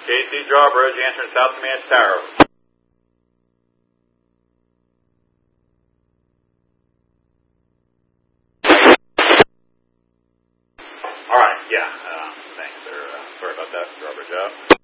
KC Drawbridge, answering South Command Tower. Alright, yeah, thanks, sir. Sorry about that, Drawbridge out.